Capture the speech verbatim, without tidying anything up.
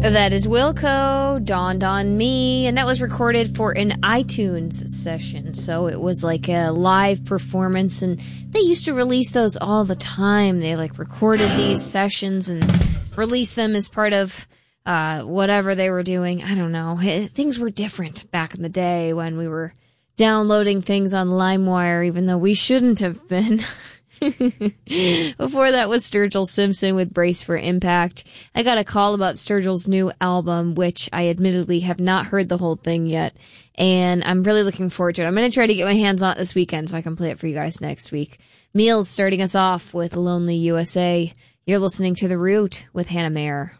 That is Wilco, Dawned on Me, and that was recorded for an iTunes session, so it was like a live performance, and they used to release those all the time. They like recorded these sessions and released them as part of uh, whatever they were doing. I don't know. Things were different back in the day when we were downloading things on LimeWire, even though we shouldn't have been. Before that was Sturgill Simpson with Brace for Impact. I got a call about Sturgill's new album, which I admittedly have not heard the whole thing yet, and I'm really looking forward to it. I'm going to try to get my hands on it this weekend so I can play it for you guys next week. Meals starting us off with Lonely U S A. You're listening to The Root with Hannah Mayer.